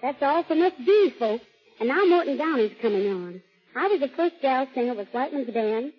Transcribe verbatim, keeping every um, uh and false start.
That's all from us B folks. And now Morton Downey's coming on. I was the first gal singer with Whiteman's band.